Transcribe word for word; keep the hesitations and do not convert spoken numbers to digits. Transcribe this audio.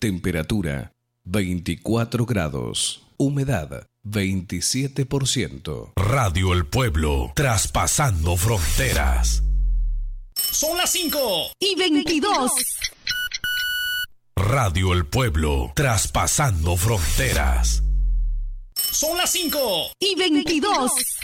Temperatura veinticuatro grados. Humedad veintisiete por ciento. Radio El Pueblo, traspasando fronteras. Son las cinco y veintidós. Radio El Pueblo, traspasando fronteras. Son las cinco y veintidós.